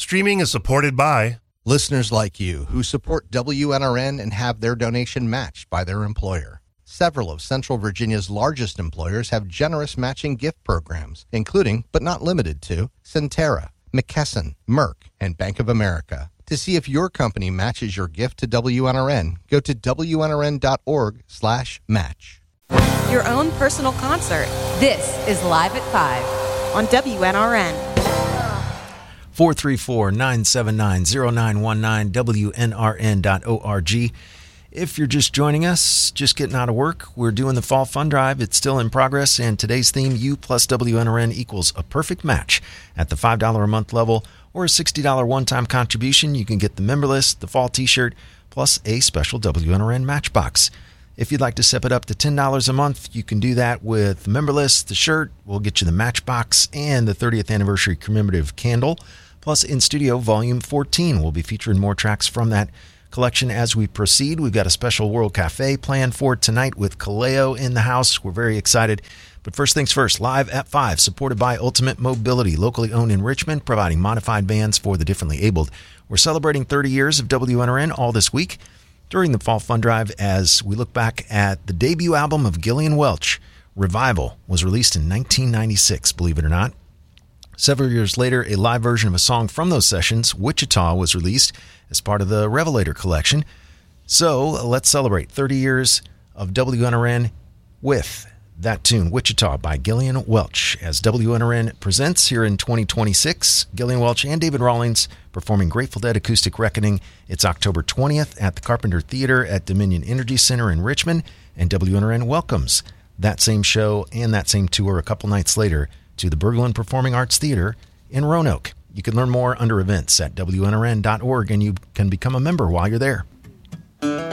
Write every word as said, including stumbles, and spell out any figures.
Streaming is supported by listeners like you who support W N R N and have their donation matched by their employer. Several of Central Virginia's largest employers have generous matching gift programs, including, but not limited to, Centera, McKesson, Merck, and Bank of America. To see if your company matches your gift to W N R N, go to W N R N dot org slash match. Your own personal concert. This is Live at five on W N R N. four three four, nine seven nine, zero nine one nine, W N R N dot org. If you're just joining us, just getting out of work, we're doing the Fall Fund Drive. It's still in progress, and today's theme, You plus W N R N equals a perfect match. At the five dollars a month level or a sixty dollars one-time contribution, you can get the member list, the fall t-shirt, plus a special W N R N Matchbox. If you'd like to step it up to ten dollars a month, you can do that with the member list, the shirt. We'll get you the Matchbox and the thirtieth anniversary commemorative candle. Plus, In Studio Volume fourteen. We'll be featuring more tracks from that collection as we proceed. We've got a special World Cafe planned for tonight with Kaleo in the house. We're very excited. But first things first, Live at five, supported by Ultimate Mobility, locally owned in Richmond, providing modified vans for the differently abled. We're celebrating thirty years of W N R N all this week during the Fall Fund Drive as we look back at the debut album of Gillian Welch. Revival was released in nineteen ninety-six, believe it or not. Several years later, a live version of a song from those sessions, Wichita, was released as part of the Revelator collection. So let's celebrate thirty years of W N R N with that tune, Wichita, by Gillian Welch, as W N R N presents here in twenty twenty-six. Gillian Welch and David Rawlings performing Grateful Dead Acoustic Reckoning. It's October twentieth at the Carpenter Theater at Dominion Energy Center in Richmond, and W N R N welcomes that same show and that same tour a couple nights later to the Berglund Performing Arts Theater in Roanoke. You can learn more under events at W N R N dot org, and you can become a member while you're there.